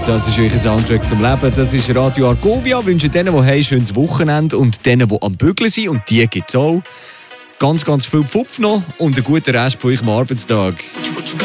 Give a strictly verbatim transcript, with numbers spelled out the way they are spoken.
Das ist euer Soundtrack zum Leben. Das ist Radio Argovia. Ich wünsche denen, die haben, ein schönes Wochenende und denen, die am Bügeln sind, und die gibt es auch, ganz, ganz viel Pfupf noch und einen guten Rest von eurem Arbeitstag.